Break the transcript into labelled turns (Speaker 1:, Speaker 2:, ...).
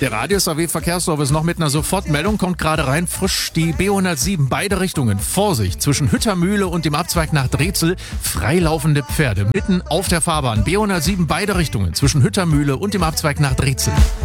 Speaker 1: Der Radius AW Verkehrsservice noch mit einer Sofortmeldung, kommt gerade rein, frisch die B107, beide Richtungen. Vorsicht, zwischen Hüttermühle und dem Abzweig nach Drezel, freilaufende Pferde mitten auf der Fahrbahn. B107, beide Richtungen, zwischen Hüttermühle und dem Abzweig nach Drezel.